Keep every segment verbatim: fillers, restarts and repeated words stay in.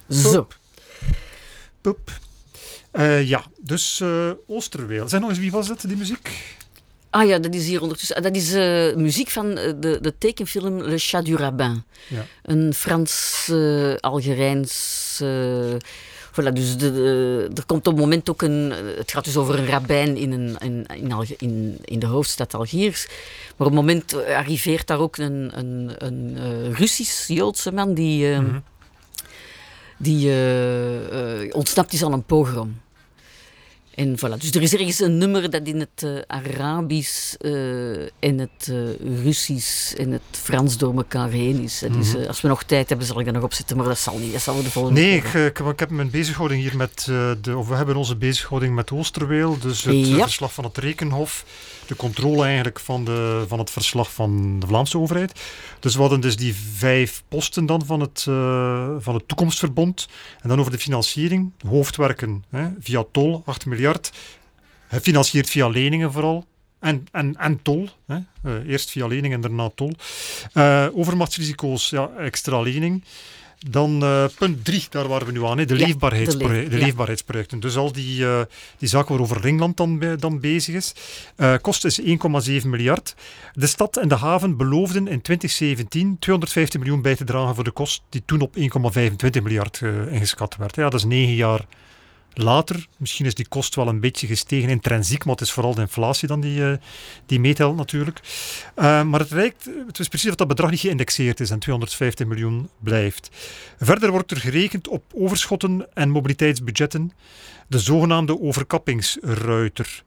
Zo. Pup. Uh, ja, dus uh, Oosterweel. Zeg nog eens, wie was dat, die muziek? Ah ja, dat is hier ondertussen. Dat is uh, muziek van de, de tekenfilm Le Chat du Rabbin. Ja. Een Frans-Algerijns... Uh, uh, voilà, dus de, de, er komt op het moment ook een... Het gaat dus over een rabbijn in, een, in, in, Alge, in, in de hoofdstad Algiers. Maar op het moment arriveert daar ook een, een, een uh, Russisch-Joodse man die... Uh, mm-hmm. die uh, uh, ontsnapt is aan een pogrom. En voilà, dus er is ergens een nummer dat in het uh, Arabisch uh, en het uh, Russisch en het Frans door elkaar heen is. Mm-hmm. Dus uh, als we nog tijd hebben, zal ik dat nog opzetten, maar dat zal niet. Dat zal we de volgende Nee, ik, ik, ik heb mijn bezighouding hier met, uh, de, of we hebben onze bezighouding met Oosterweel, dus het ja. verslag van het Rekenhof, de controle eigenlijk van, de, van het verslag van de Vlaamse overheid. Dus we hadden dus die vijf posten dan van het, uh, van het toekomstverbond. En dan over de financiering, hoofdwerken, hè, via tol, acht miljard. Gefinancierd via leningen vooral. En, en, en tol. Hè. Uh, eerst via lening en daarna tol. Uh, overmachtsrisico's, ja, extra lening. Dan uh, punt drie, daar waren we nu aan, hè, de, ja, leefbaarheidsprojecten, de, le- de ja. leefbaarheidsprojecten. Dus al die, uh, die zaken waarover Ringland dan, bij, dan bezig is. Uh, kost is één komma zeven miljard. De stad en de haven beloofden in twintig zeventien tweehonderdvijftig miljoen bij te dragen voor de kost die toen op één komma vijfentwintig miljard uh, ingeschat werd. Ja, dat is negen jaar later. Misschien is die kost wel een beetje gestegen intrinsiek, maar het is vooral de inflatie dan die, uh, die meetelt natuurlijk. Uh, maar het, lijkt, het is precies dat dat bedrag niet geïndexeerd is en tweehonderdvijftig miljoen blijft. Verder wordt er gerekend op overschotten en mobiliteitsbudgetten, de zogenaamde overkappingsruiter.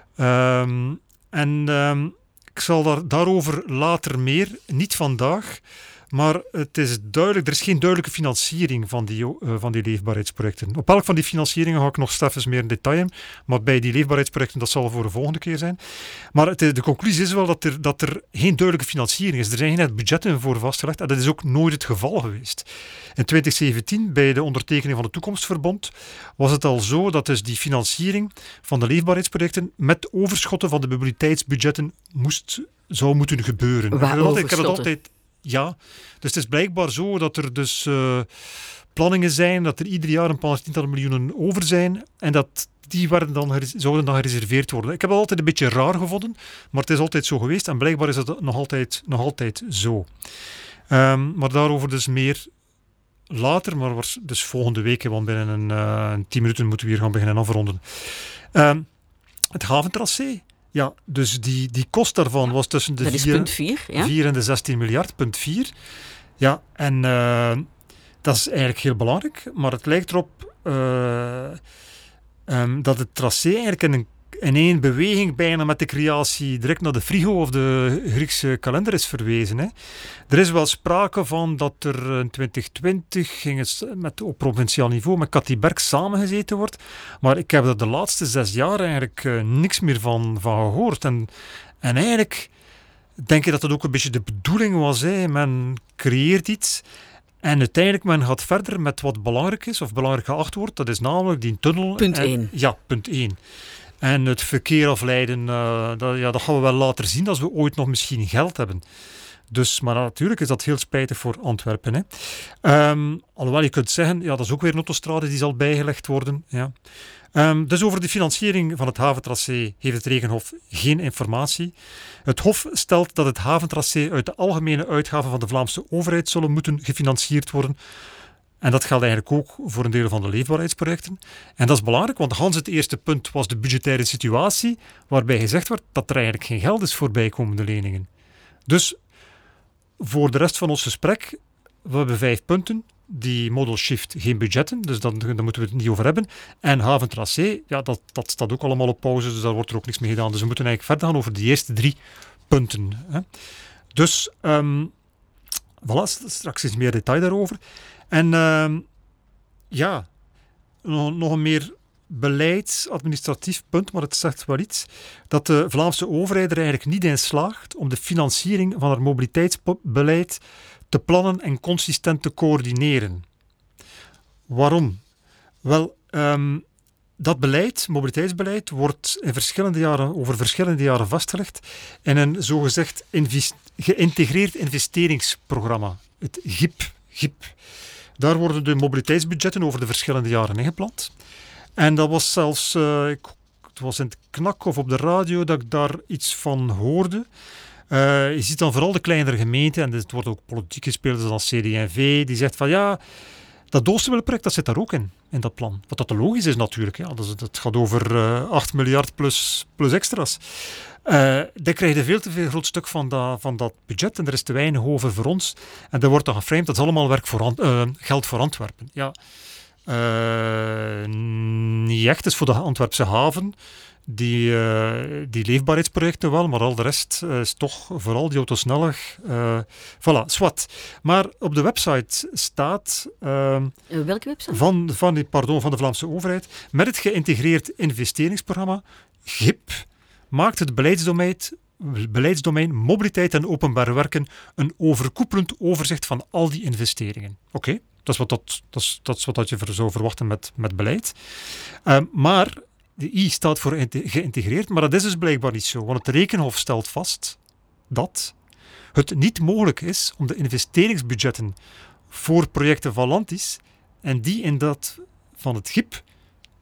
Um, en um, ik zal daar, daarover later meer, niet vandaag. Maar het is duidelijk, er is geen duidelijke financiering van die, uh, van die leefbaarheidsprojecten. Op elk van die financieringen ga ik nog even meer in detail in. Maar bij die leefbaarheidsprojecten, dat zal voor de volgende keer zijn. Maar het, de conclusie is wel dat er, dat er geen duidelijke financiering is. Er zijn geen budgetten voor vastgelegd. En dat is ook nooit het geval geweest. In twintig zeventien, bij de ondertekening van het Toekomstverbond, was het al zo dat dus die financiering van de leefbaarheidsprojecten met overschotten van de mobiliteitsbudgetten moest, zou moeten gebeuren. Waar ik, altijd, ik heb het altijd... Ja, dus het is blijkbaar zo dat er dus uh, planningen zijn, dat er ieder jaar een paar tientallen miljoenen over zijn en dat die werden dan, zouden dan gereserveerd worden. Ik heb het altijd een beetje raar gevonden, maar het is altijd zo geweest en blijkbaar is dat nog altijd, nog altijd zo. Um, maar daarover dus meer later, maar was dus volgende week, want binnen een, uh, een tien minuten moeten we hier gaan beginnen afronden. Um, het haventracé. Ja, dus die, die kost daarvan was tussen de vier, vier, ja? vier en de zestien miljard, punt vier. Ja, en uh, dat is eigenlijk heel belangrijk, maar het lijkt erop uh, um, dat het tracé eigenlijk in, een, in één beweging bijna met de creatie direct naar de frigo of de Griekse kalender is verwezen. Hè. Er is wel sprake van dat er in twintig twintig ging het met, op provinciaal niveau met Cathy Berk samengezeten wordt, maar ik heb er de laatste zes jaar eigenlijk uh, niks meer van, van gehoord. En, en eigenlijk denk ik dat dat ook een beetje de bedoeling was. Hè. Men creëert iets en uiteindelijk men gaat verder met wat belangrijk is of belangrijk geacht wordt. Dat is namelijk die tunnel. Punt en, één. Ja, punt één. En het verkeer afleiden, uh, dat, ja, dat gaan we wel later zien als we ooit nog misschien geld hebben. Dus, maar natuurlijk is dat heel spijtig voor Antwerpen. Hè. Um, alhoewel je kunt zeggen, ja, dat is ook weer een autostrade die zal bijgelegd worden. Ja. Um, dus over de financiering van het haventracé heeft het Rekenhof geen informatie. Het Hof stelt dat het haventracé uit de algemene uitgaven van de Vlaamse overheid zullen moeten gefinancierd worden. En dat geldt eigenlijk ook voor een deel van de leefbaarheidsprojecten. En dat is belangrijk, want Hans het eerste punt was de budgettaire situatie, waarbij gezegd wordt dat er eigenlijk geen geld is voor bijkomende leningen. Dus voor de rest van ons gesprek, we hebben vijf punten. Die model shift geen budgetten, dus dan, daar moeten we het niet over hebben. En haventracé, ja, dat, dat staat ook allemaal op pauze, dus daar wordt er ook niks mee gedaan. Dus we moeten eigenlijk verder gaan over de eerste drie punten. Hè. Dus, um, voilà, straks is meer detail daarover. En um, ja, nog, nog een meer beleidsadministratief punt, maar het zegt wel iets, dat de Vlaamse overheid er eigenlijk niet in slaagt om de financiering van haar mobiliteitsbeleid te plannen en consistent te coördineren. Waarom? Wel, um, dat beleid, mobiliteitsbeleid, wordt in verschillende jaren, over verschillende jaren vastgelegd in een zogezegd invest- geïntegreerd investeringsprogramma, het G I P. G I P. Daar worden de mobiliteitsbudgetten over de verschillende jaren ingepland. En dat was zelfs, uh, ik, het was in het Knak of op de radio dat ik daar iets van hoorde. Uh, je ziet dan vooral de kleinere gemeenten, en het wordt ook politiek gespeeld, zoals C D en V, die zegt van ja, dat Oosterweel-project, dat zit daar ook in, in dat plan. Wat dat te logisch is natuurlijk. Ja. Dat, is, dat gaat over uh, acht miljard plus, plus extra's. Uh, dan krijg je een veel te veel groot stuk van dat, van dat budget en er is te weinig over voor ons. En dan wordt dan geframed, dat is allemaal werk voor Ant- uh, geld voor Antwerpen. Ja, uh, niet echt. Het is voor de Antwerpse haven. Die, uh, die leefbaarheidsprojecten wel, maar al de rest uh, is toch vooral die autosnelweg. Uh, voilà, zwart. Maar op de website staat... Uh, Welke website? Van, van, die, pardon, van de Vlaamse overheid. Met het geïntegreerd investeringsprogramma G I P maakt het beleidsdomein, beleidsdomein mobiliteit en openbaar werken een overkoepelend overzicht van al die investeringen. Oké, okay, dat is wat, dat, dat, is, dat is wat dat je zou verwachten met, met beleid. Uh, maar... De I staat voor geïntegreerd, maar dat is dus blijkbaar niet zo. Want het Rekenhof stelt vast dat het niet mogelijk is om de investeringsbudgetten voor projecten van Landis en die in dat van het G I P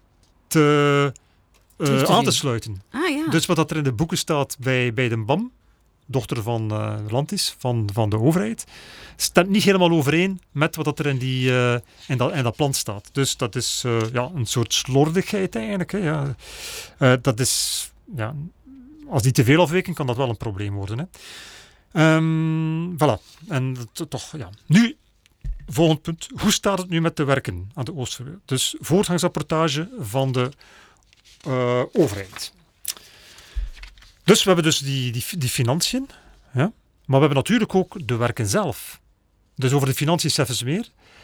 te, uh, aan te sluiten. Ah, ja. Dus wat dat er in de boeken staat bij, bij de B A M, dochter van uh, Landis, van, van de overheid, stemt niet helemaal overeen met wat dat er in, die, uh, in, dat, in dat plan staat. Dus dat is uh, ja, een soort slordigheid eigenlijk. Hè, ja. uh, dat is, ja, als die te veel afwijken, kan dat wel een probleem worden. Hè. Um, voilà. En t- toch, ja. Nu, volgend punt. Hoe staat het nu met de werken aan de Oosterweel? Dus voortgangsrapportage van de uh, overheid. Dus we hebben dus die, die, die financiën, ja? Maar we hebben natuurlijk ook de werken zelf. Dus over de financiën zelfs meer.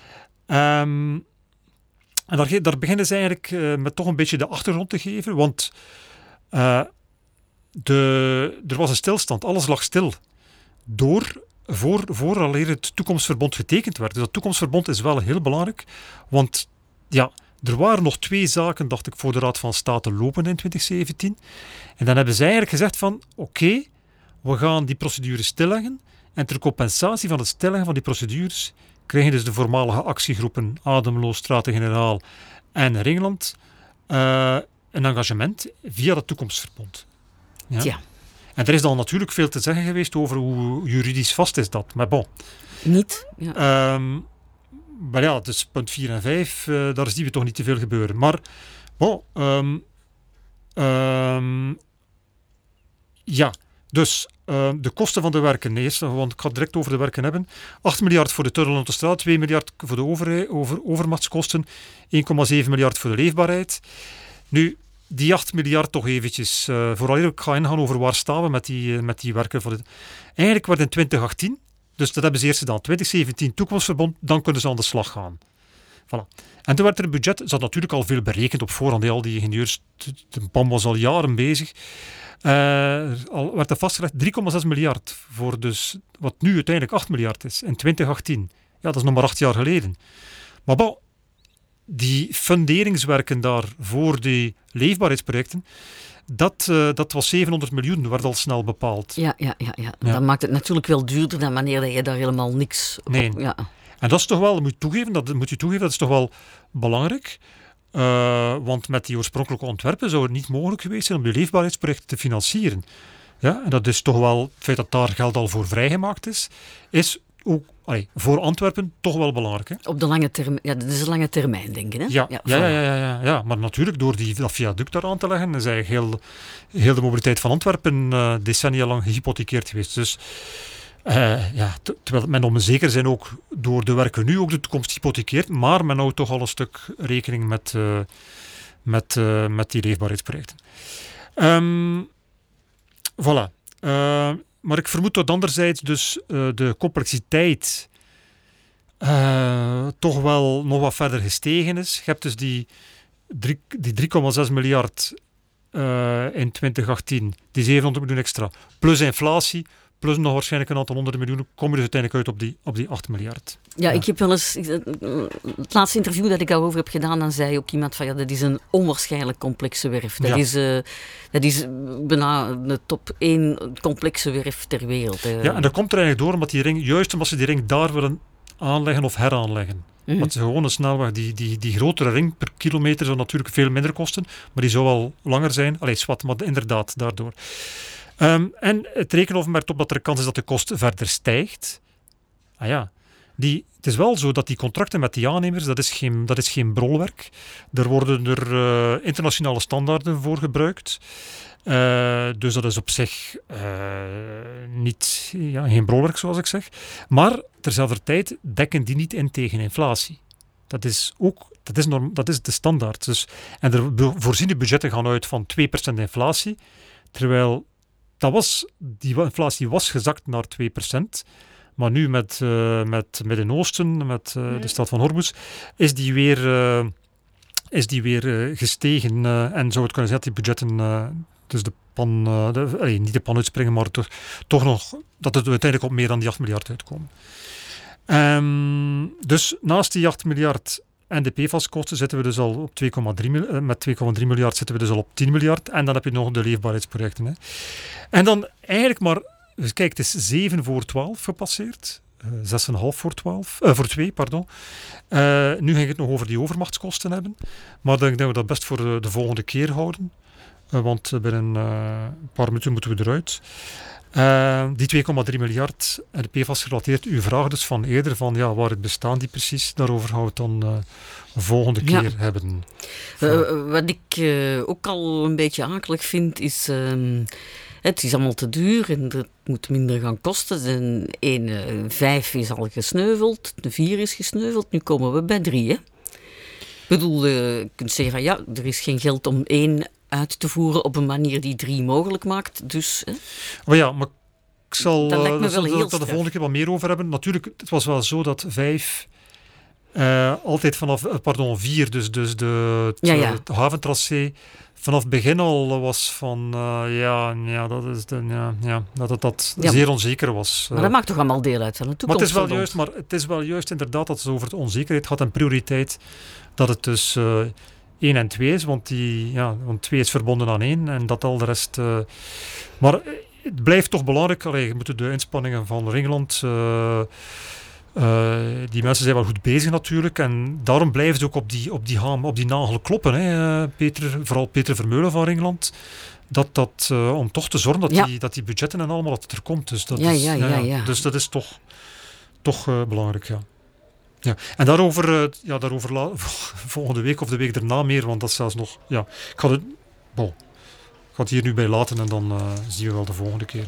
Um, en daar, daar beginnen ze eigenlijk uh, met toch een beetje de achtergrond te geven, want uh, de, er was een stilstand, alles lag stil. Door, voor, vooraleer het toekomstverbond getekend werd. Dus dat toekomstverbond is wel heel belangrijk, want ja... Er waren nog twee zaken, dacht ik, voor de Raad van State lopen in twintig zeventien. En dan hebben ze eigenlijk gezegd van, oké, okay, we gaan die procedures stilleggen. En ter compensatie van het stilleggen van die procedures krijgen dus de voormalige actiegroepen Ademloos, Straten-Generaal en Ringland uh, een engagement via het toekomstverbond. Ja? Ja. En er is dan natuurlijk veel te zeggen geweest over hoe juridisch vast is dat. Maar bon. Niet. Ja. Um, Maar ja, dus punt vier en vijf, uh, daar zien we toch niet te veel gebeuren. Maar, bon, um, um, ja, dus uh, de kosten van de werken, eerst, want ik ga het direct over de werken hebben. acht miljard voor de Tunnel-Autostraat, twee miljard voor de over, over, overmachtskosten, één komma zeven miljard voor de leefbaarheid. Nu, die acht miljard toch eventjes, uh, vooral ik ga ingaan over waar staan we met die, uh, met die werken. Voor de... Eigenlijk werd in twintig achttien... Dus dat hebben ze eerst gedaan. twintig zeventien toekomstverbond, dan kunnen ze aan de slag gaan. Voilà. En toen werd er een budget, ze had natuurlijk al veel berekend op voorhand, al die ingenieurs, de B A M was al jaren bezig. Uh, al werd er vastgelegd drie komma zes miljard voor dus wat nu uiteindelijk acht miljard is in twintig achttien. Ja, dat is nog maar acht jaar geleden. Maar bon, die funderingswerken daar voor die leefbaarheidsprojecten, Dat, uh, dat was zevenhonderd miljoen, werd al snel bepaald. Ja, ja, ja, ja. ja. Dat maakt het natuurlijk wel duurder dan wanneer je daar helemaal niks op... Nee. Ja. En dat is toch wel, dat moet je toegeven, dat, moet je toegeven, dat is toch wel belangrijk. Uh, want met die oorspronkelijke ontwerpen zou het niet mogelijk geweest zijn om die leefbaarheidsprojecten te financieren. Ja, en dat is toch wel, het feit dat daar geld al voor vrijgemaakt is, is ook allee, voor Antwerpen toch wel belangrijk. Hè? Op de lange termijn, ja, dat is een lange termijn denken. Hè? Ja, ja, ja, ja, ja, ja, ja, maar natuurlijk door die, dat viaduct daar aan te leggen, is eigenlijk heel, heel de mobiliteit van Antwerpen uh, decennia lang gehypothekeerd geweest. Dus uh, ja, t- terwijl men om zeker zijn ook door de werken nu ook de toekomst hypothekeert, maar men houdt toch al een stuk rekening met, uh, met, uh, met die leefbaarheidsprojecten. Um, voilà. Uh, maar ik vermoed dat anderzijds dus uh, de complexiteit uh, toch wel nog wat verder gestegen is. Je hebt dus die, drie, die drie komma zes miljard uh, in twintig achttien, die zevenhonderd miljoen extra, plus inflatie, plus nog waarschijnlijk een aantal honderden miljoenen, kom je dus uiteindelijk uit op die, op die acht miljard. Ja, ja, ik heb wel eens... Het laatste interview dat ik daarover heb gedaan, dan zei ook iemand van ja, dat is een onwaarschijnlijk complexe werf. Dat, ja. is, uh, dat is bijna de top één complexe werf ter wereld. Uh. Ja, en dat komt er eigenlijk door omdat die ring, juist omdat ze die ring daar willen aanleggen of heraanleggen. Mm-hmm. Want gewoon een snelweg, die, die, die grotere ring per kilometer zou natuurlijk veel minder kosten, maar die zou wel langer zijn. Allee, zwart, maar inderdaad, daardoor. Um, en het Rekenhof merkt op dat er een kans is dat de kost verder stijgt. Ah ja, die, het is wel zo dat die contracten met die aannemers, dat is geen, dat is geen brolwerk. Er worden er uh, internationale standaarden voor gebruikt. Uh, dus dat is op zich uh, niet, ja, geen brolwerk, zoals ik zeg. Maar terzelfde tijd dekken die niet in tegen inflatie. Dat is ook dat is norm, dat is de standaard. Dus, en de voorziene budgetten gaan uit van twee procent inflatie, terwijl dat was, die inflatie was gezakt naar twee procent. Maar nu met, uh, met Midden-Oosten, met uh, nee. de stad van Hormuz, is die weer, uh, is die weer uh, gestegen. Uh, en zou het kunnen zijn dat die budgetten, uh, dus de pan, uh, de, allee, niet de pan uitspringen, maar toch, toch nog, dat het uiteindelijk op meer dan die acht miljard uitkomen. Um, dus naast die acht miljard en de P F A S-kosten zitten we dus al op twee komma drie, uh, met twee komma drie miljard zitten we dus al op tien miljard. En dan heb je nog de leefbaarheidsprojecten. Hè. En dan eigenlijk maar, dus kijk, het is zeven voor twaalf gepasseerd. Uh, zes komma vijf voor twaalf, uh, voor twee, pardon. Uh, nu ging het nog over die overmachtskosten hebben. Maar dan denk ik dat we dat best voor de, de volgende keer houden. Uh, want binnen uh, een paar minuten moeten we eruit. Uh, die twee komma drie miljard en de P F A S gerelateerd. Uw vraag dus van eerder, van ja, waar het bestaan die precies, daarover gaan we het dan uh, de volgende keer ja. hebben. Uh, wat ik uh, ook al een beetje akelig vind, is uh, het is allemaal te duur en het moet minder gaan kosten. De één, uh, vijf is al gesneuveld, de vier is gesneuveld, nu komen we bij drie. Hè? Ik bedoel, uh, je kunt zeggen van ja, er is geen geld om één uit te voeren op een manier die drie mogelijk maakt. Dus, hè? Maar ja, maar ik zal dat lijkt me wel heel er de volgende keer wat meer over hebben. Natuurlijk, het was wel zo dat vijf uh, altijd vanaf, pardon, vier, dus, dus de, het, ja, ja. het haventracé, vanaf het begin al was van, uh, ja, ja, dat is de, ja, ja, dat het dat ja, zeer onzeker was. Maar dat maakt toch allemaal deel uit van de toekomst? Maar het is wel juist, maar het is wel juist inderdaad dat het over de onzekerheid gaat en prioriteit, dat het dus uh, één en twee is, want, die, ja, want twee is verbonden aan één en dat al de rest... Uh, maar het blijft toch belangrijk, allee, je moet de inspanningen van Ringland... Uh, uh, die mensen zijn wel goed bezig natuurlijk en daarom blijven ze ook op die, op die, haam, op die nagel kloppen, hè, uh, Peter, vooral Peter Vermeulen van Ringland. Dat, dat, uh, om toch te zorgen dat, ja. die, dat die budgetten en allemaal dat het er komt. Dus dat, ja, is, ja, ja, ja, ja. Dus dat is toch, toch uh, belangrijk, ja. Ja, en daarover, uh, ja, daarover la- volgende week of de week daarna meer, want dat is zelfs nog... Ja, ik ga het, bon, ik ga het hier nu bij laten en dan uh, zien we wel de volgende keer. Hè.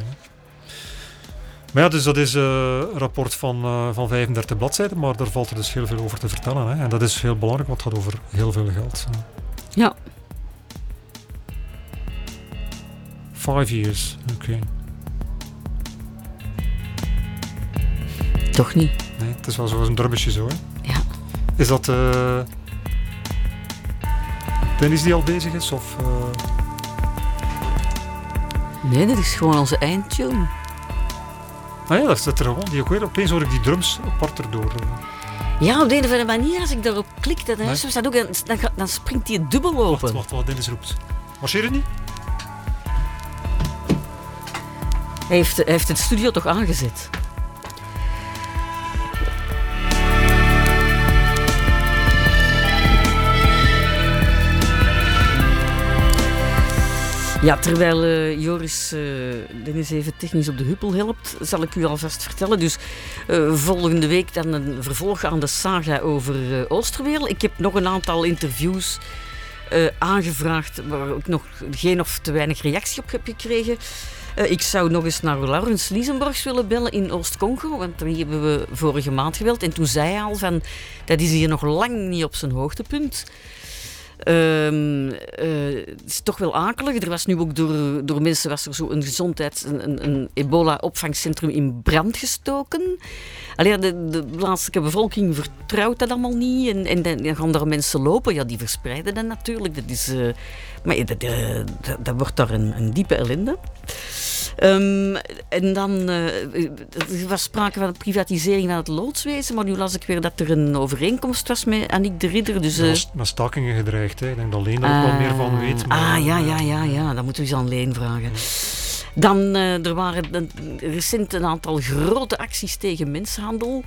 Maar ja, dus dat is uh, een rapport van, uh, van vijfendertig bladzijden, maar daar valt er dus heel veel over te vertellen. Hè. En dat is heel belangrijk, want het gaat over heel veel geld. Hè. Ja. Five years, oké. Okay. Toch niet? Nee, het is wel zo'n drummetje zo, hè? Ja. Is dat uh, Dennis die al bezig is, of... Uh... Nee, dat is gewoon onze eindtune. Ah ja, dat zit er gewoon. Die ook weer. Opeens hoor ik die drums apart erdoor. Ja, op de een of andere manier, als ik daarop klik, dan, nee? dat ook, dan, dan springt die dubbel open. Wacht, wacht, wat Dennis roept. Marcheer het niet? Hij heeft, hij heeft het studio toch aangezet. Ja, terwijl uh, Joris uh, Dennis even technisch op de huppel helpt, zal ik u alvast vertellen. Dus uh, volgende week dan een vervolg aan de saga over uh, Oosterweel. Ik heb nog een aantal interviews uh, aangevraagd waar ik nog geen of te weinig reactie op heb gekregen. Uh, ik zou nog eens naar Laurens Liesenborgs willen bellen in Oost-Congo, want die hebben we vorige maand gebeld. En toen zei hij al van, dat is hier nog lang niet op zijn hoogtepunt. Um, uh, het is toch wel akelig. Er was nu ook door, door mensen was er zo een gezondheids- een, een ebola-opvangcentrum in brand gestoken. Allee, de, de plaatselijke bevolking vertrouwt dat allemaal niet. En, en dan gaan daar mensen lopen. Ja, die verspreiden dat natuurlijk. Dat is, uh, maar ja, dat, uh, dat, dat wordt daar een, een diepe ellende. Um, en dan uh, er was sprake van de privatisering van het loodswezen, maar nu las ik weer dat er een overeenkomst was met Annick de Ridder. Dus, uh, ja, met stakingen gedreigd, hè. Ik denk dat Leen daar uh, ook wel meer van weet. Maar, ah, ja, ja, ja, ja, dan moeten we eens aan Leen vragen. Ja. Dan, uh, er waren uh, recent een aantal grote acties tegen mensenhandel.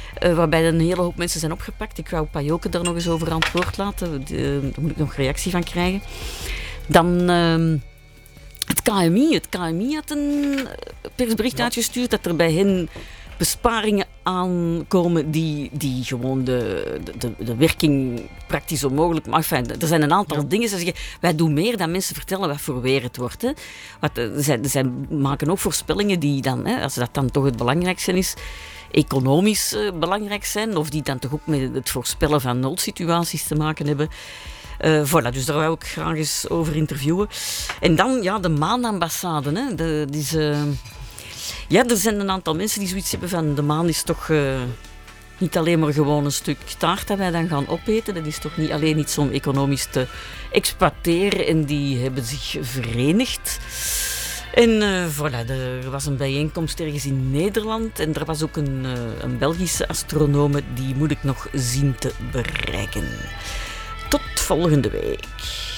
Uh, waarbij een hele hoop mensen zijn opgepakt. Ik wou Pajoke daar nog eens over aan het woord laten. De, daar moet ik nog reactie van krijgen. Dan uh, het K M I. Het K M I had een persbericht ja. uitgestuurd dat er bij hen besparingen aankomen die, die gewoon de, de, de werking praktisch onmogelijk maken. Enfin, er zijn een aantal ja. dingen. Ze zeggen, wij doen meer dan mensen vertellen wat voor weer het wordt. Hè. Wat, zij, zij maken ook voorspellingen die dan, hè, als dat dan toch het belangrijkste is, economisch uh, belangrijk zijn, of die dan toch ook met het voorspellen van noodsituaties te maken hebben. Uh, voilà, dus daar wou ik graag eens over interviewen. En dan, ja, de maanambassade. Hè, de, die is, uh, ja, er zijn een aantal mensen die zoiets hebben van de maan is toch uh, niet alleen maar gewoon een stuk taart dat wij dan gaan opeten. Dat is toch niet alleen iets om economisch te exploiteren. En die hebben zich verenigd. En uh, voilà, er was een bijeenkomst ergens in Nederland. En er was ook een, uh, een Belgische astronome. Die moet ik nog zien te bereiken. Tot volgende week.